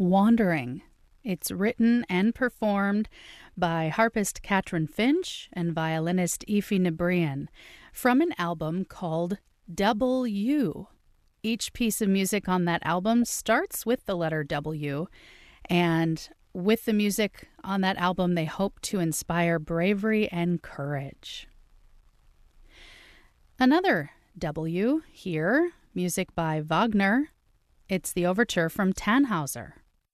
Wandering. It's written and performed by harpist Katrin Finch and violinist Aoife Nebrian from an album called Double U. Each piece of music on that album starts with the letter W, and with the music on that album, they hope to inspire bravery and courage. Another W here, music by Wagner. It's the overture from Tannhauser.